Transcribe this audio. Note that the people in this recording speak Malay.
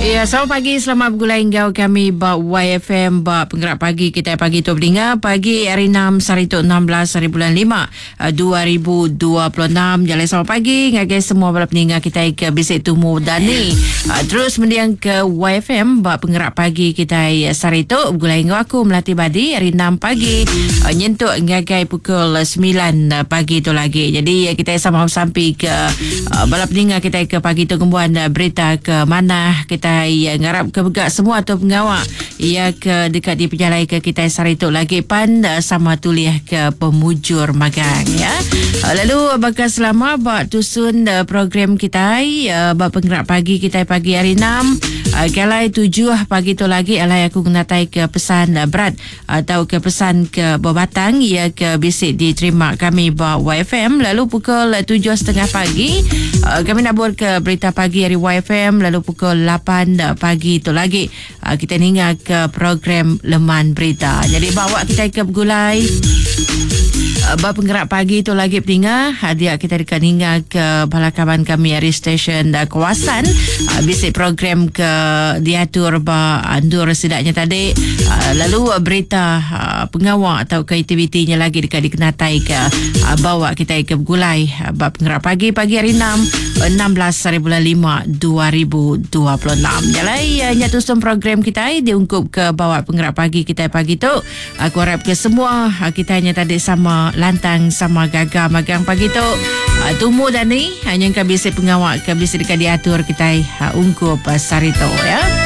Ya, selamat pagi, selamat bergulai engkau kami ba YFM ba penggerak pagi kita pagi tu berdengar pagi hari 6 Sarituk 16 hari bulan 5 2026. Jalan selamat pagi ngagai semua bala pendengar kita ke Bisik Tumu Dani. Terus mendiang ke YFM ba penggerak pagi kita Sarituk bergulai engkau aku Melati Badi hari 6 pagi nyentuk ngagai pukul 9 pagi tu lagi. Jadi kita sama sampai ke bala pendengar kita ke pagi tu kembuan berita ke mana kita ngarap ke begak semua tu pengawak ia ke dekat di penjalai ke kita Sarituk lagi pan sama tuliah ke pemujur magang ya. Lalu bakal selama bak tusun program kita bak penggerak pagi kita pagi hari 6 kalai 7 pagi tu lagi alai aku kenatai ke pesan berat atau ke pesan ke Bobatang ia ke bisik diterima kami bak YFM. Lalu pukul 7.30 pagi kami nak buat ke berita pagi hari YFM. Lalu pukul 8 pagi tu lagi kita ningal ke program Leman Berita. Jadi bawa kita ke bergulai bab penggerak pagi tu lagi pendengar hadiah kita dekat ningal ke balakaban kami hari stesen kawasan bisik program ke diatur ba andur sedaknya tadi. Lalu berita pengawak atau ke aktivitinya lagi dekat dikenatai ke bawa kita ke bergulai bab penggerak pagi hari 6 hari bulan 5 2026. Jalai nyatusun program kita diungkup ke bawa penggerak pagi kita pagi tu. Aku harap ke semua kita hanya tadi sama lantang sama gagah magang pagi tu. Tumu dan ni hanya ke bisik pengawak ke bisik dekat diatur kita ungkup Sarito ya.